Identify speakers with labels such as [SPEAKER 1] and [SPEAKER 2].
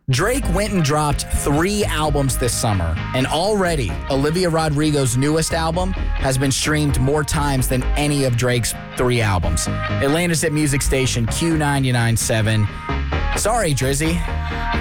[SPEAKER 1] Drake went and dropped 3 albums this summer, and already Olivia Rodrigo's newest album has been streamed more times than any of Drake's 3 albums. Atlanta's Hit music station Q99.7. Sorry, Drizzy.